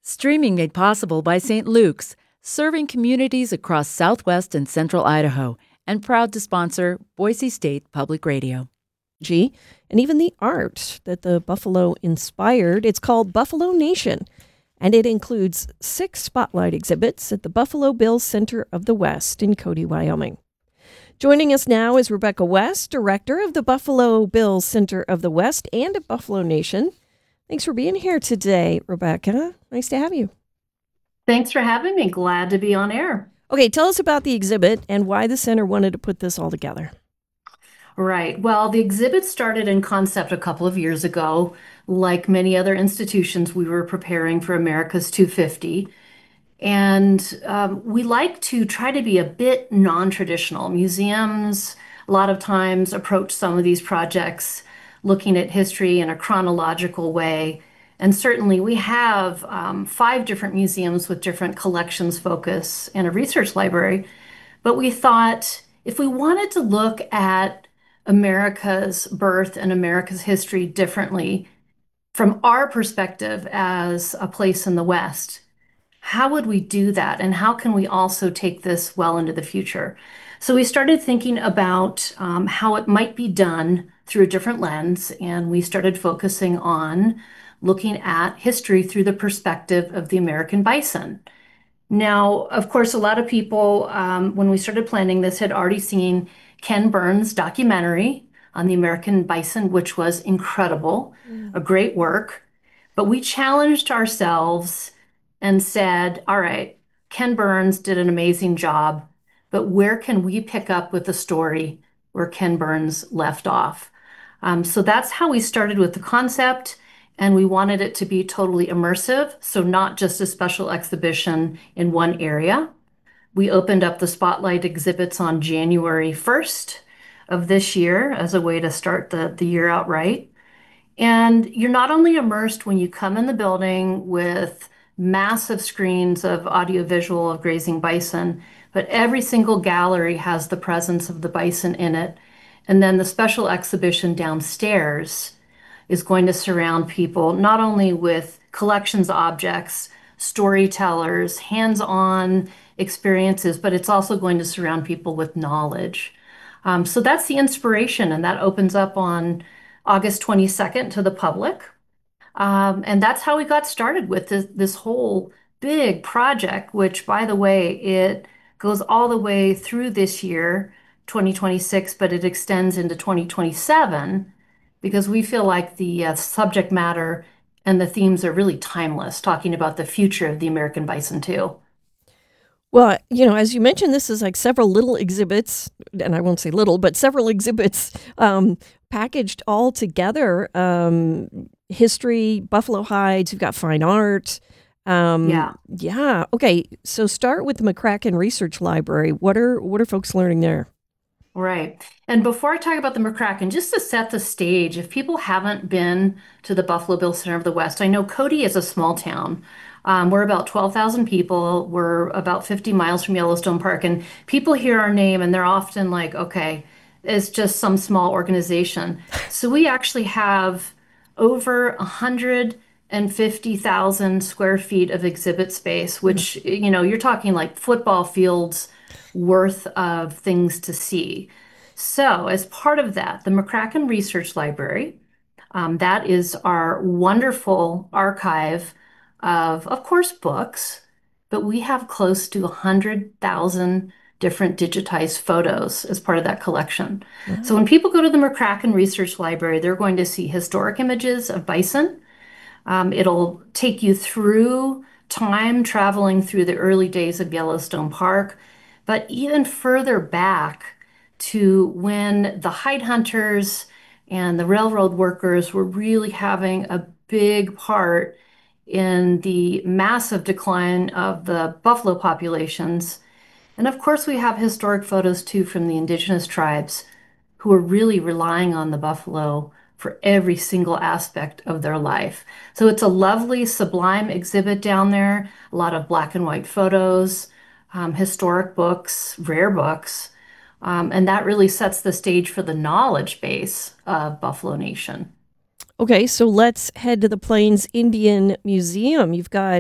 Streaming made possible by St. Luke's, serving communities across southwest and central Idaho, and proud to sponsor Boise State Public Radio. And even the art that the buffalo inspired. It's called Buffalo Nation, and it includes 6 spotlight exhibits at the Buffalo Bills Center of the West in Cody, Wyoming. Joining us now is Rebecca West, director of the Buffalo Bills Center of the West and at Buffalo Nation. Thanks for being here today, Rebecca. Nice to have you. Thanks for having me. Glad to be on air. Okay, tell us about the exhibit and why the center wanted to put this all together. Right. Well, the exhibit started in concept a couple of years ago. Like many other institutions, we were preparing for America's 250. And we like to try to be a bit non-traditional. Museums, a lot of times, approach some of these projects looking at history in a chronological way. And certainly we have 5 different museums with different collections focus and a research library. But we thought if we wanted to look at America's birth and America's history differently from our perspective as a place in the West, how would we do that? And how can we also take this well into the future? So we started thinking about how it might be done through a different lens, and we started focusing on looking at history through the perspective of the American bison. Now, of course, a lot of people, when we started planning this, had already seen Ken Burns' documentary on the American bison, which was incredible, a great work. But we challenged ourselves and said, all right, Ken Burns did an amazing job, but where can we pick up with the story where Ken Burns left off? So that's how we started with the concept. And we wanted it to be totally immersive, so not just a special exhibition in one area. We opened up the spotlight exhibits on January 1st of this year as a way to start the year out right. And you're not only immersed when you come in the building with massive screens of audiovisual of grazing bison, but every single gallery has the presence of the bison in it. And then the special exhibition downstairs is going to surround people not only with collections objects, storytellers, hands-on experiences, but it's also going to surround people with knowledge. So that's the inspiration, and that opens up on August 22nd to the public. And that's how we got started with this whole big project, which, by the way, it goes all the way through this year, 2026, but it extends into 2027 because we feel like the subject matter and the themes are really timeless, talking about the future of the American bison, too. Well, as you mentioned, this is like several little exhibits, and I won't say little, but several exhibits packaged all together. History, buffalo hides, you've got fine art. Yeah. Okay, so start with the McCracken Research Library. What are folks learning there? Right. And before I talk about the McCracken, just to set the stage, if people haven't been to the Buffalo Bill Center of the West, I know Cody is a small town. We're about 12,000 people. We're about 50 miles from Yellowstone Park. And people hear our name and they're often like, okay, it's just some small organization. So we actually have over 150,000 square feet of exhibit space, which, you're talking like football fields worth of things to see. So as part of that, the McCracken Research Library, that is our wonderful archive of course, books, but we have close to 100,000 different digitized photos as part of that collection. Mm-hmm. So when people go to the McCracken Research Library, they're going to see historic images of bison. It'll take you through time traveling through the early days of Yellowstone Park, but even further back to when the hide hunters and the railroad workers were really having a big part in the massive decline of the buffalo populations. And of course, we have historic photos too from the indigenous tribes who are really relying on the buffalo for every single aspect of their life. So it's a lovely, sublime exhibit down there, a lot of black and white photos, historic books, rare books, and that really sets the stage for the knowledge base of Buffalo Nation. Okay, so let's head to the Plains Indian Museum. You've got